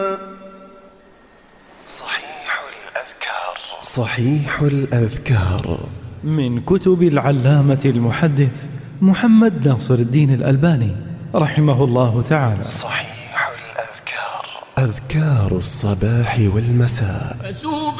صحيح الأذكار من كتب العلامة المحدث محمد ناصر الدين الألباني رحمه الله تعالى. صحيح الأذكار، أذكار الصباح والمساء.